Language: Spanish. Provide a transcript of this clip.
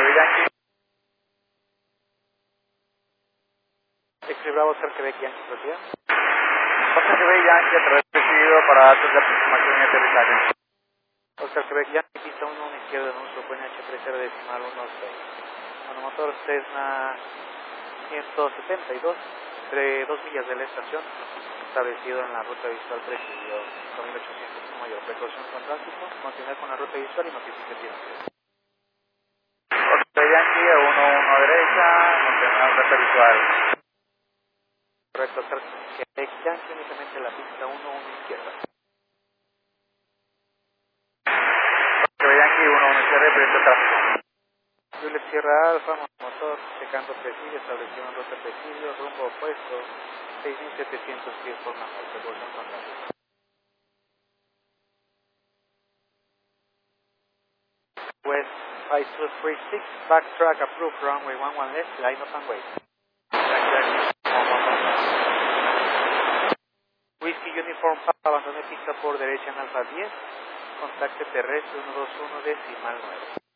Quebec Yankee. X Bravo, Oscar Quebec Yankee, propiedad. Oscar Quebec Yankee, a través recibido para datos de aproximación y aterrizaje. Oscar Quebec Yankee, pista 1, una izquierda en uso, PNH 30 16. Monomotor Cessna 172, entre 2 millas de la estación, establecido en la ruta visual presidio 5800, con mayor precaución con tránsito, continuar con la ruta visual y notificación. Oscar Yankee, 1-1 derecha, mantener la ruta visual. Correcto, Oscar Quebec Yankee, únicamente la pista 1-1 izquierda. Oscar Yankee, 1-1 izquierda, proyecto tráfico. Juliet Sierra Alfa, motor, checando presidio, establecido en ruta presidio, rumbo opuesto, 6.700 pies por mano, precaución con tráfico. West 5236, backtrack approved, runway 11 left, line up and wait. Whiskey Uniform Papa, abandone pista por derecha en Alfa 10, contacte terrestre 121 decimal 9.